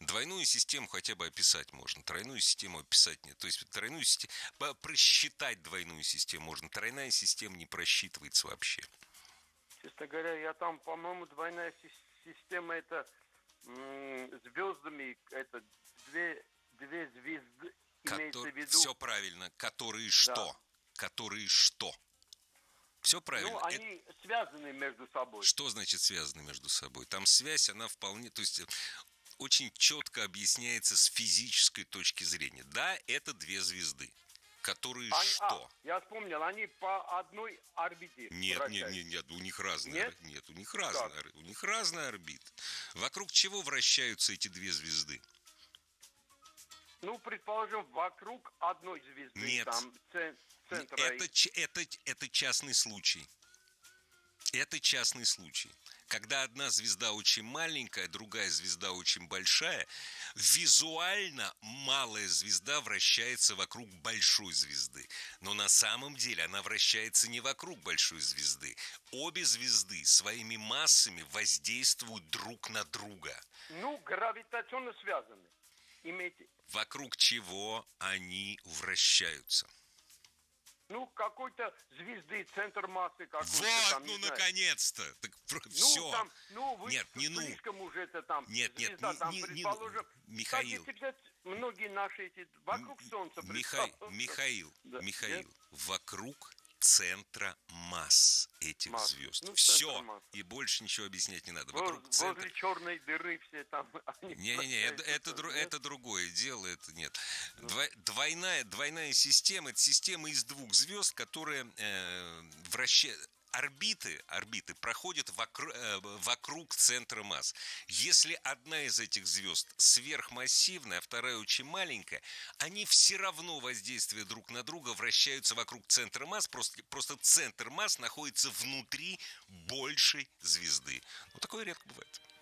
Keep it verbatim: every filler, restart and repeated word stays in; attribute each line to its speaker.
Speaker 1: Двойную систему хотя бы описать можно, тройную систему описать нет. То есть тройную систему, просчитать двойную систему можно, тройная система не просчитывается вообще.
Speaker 2: Честно говоря, я там, по-моему, двойная система это м- звездами, это две, две звезды, имеется
Speaker 1: Котор...
Speaker 2: в виду.
Speaker 1: Все правильно, которые что?
Speaker 2: Да.
Speaker 1: Которые что? Все правильно.
Speaker 2: Ну, они это... связаны между собой.
Speaker 1: Что значит связаны между собой? Там связь, она вполне, то есть очень четко объясняется с физической точки зрения. Да, это две звезды, которые
Speaker 2: они,
Speaker 1: что?
Speaker 2: А, я вспомнил, они по одной орбите.
Speaker 1: Нет, нет, нет, нет, у них разные.
Speaker 2: Нет,
Speaker 1: нет у них разная, у них разная орбита. Вокруг чего вращаются эти две звезды?
Speaker 2: Ну, предположим, вокруг одной звезды.
Speaker 1: Нет.
Speaker 2: Там, центра.
Speaker 1: Это, это, это частный случай. Это частный случай. Когда одна звезда очень маленькая, другая звезда очень большая, визуально малая звезда вращается вокруг большой звезды. Но на самом деле она вращается не вокруг большой звезды. Обе звезды своими массами воздействуют друг на друга.
Speaker 2: Ну, гравитационно связаны. Имейте...
Speaker 1: Вокруг чего они вращаются?
Speaker 2: Ну, какой-то звезды, центр массы какой-то.
Speaker 1: Вот,
Speaker 2: там,
Speaker 1: ну, наконец-то. Так,
Speaker 2: ну,
Speaker 1: все.
Speaker 2: Там, ну, вы
Speaker 1: нет, не ну.
Speaker 2: слишком уже это там.
Speaker 1: Нет,
Speaker 2: звезда,
Speaker 1: нет,
Speaker 2: там,
Speaker 1: не,
Speaker 2: предположим,
Speaker 1: не, Михаил.
Speaker 2: Так, многие наши эти вокруг Солнца.
Speaker 1: Михаил, Михаил,
Speaker 2: да.
Speaker 1: Михаил,
Speaker 2: Нет?
Speaker 1: вокруг центра масс этих
Speaker 2: масс.
Speaker 1: звезд.
Speaker 2: Ну,
Speaker 1: все.
Speaker 2: Масс.
Speaker 1: И больше ничего объяснять не надо.
Speaker 2: Воз,
Speaker 1: вокруг центра...
Speaker 2: Возле черной дыры все там...
Speaker 1: Не-не-не, это, это, дру, это другое дело, это нет. Дво, двойная, двойная система, это система из двух звезд, которые э, вращают... Орбиты, орбиты проходят вокруг, э, вокруг центра масс. Если одна из этих звезд сверхмассивная, а вторая очень маленькая, они все равно, воздействуя друг на друга, вращаются вокруг центра масс. Просто, просто центр масс находится внутри большей звезды. Ну, такое редко бывает.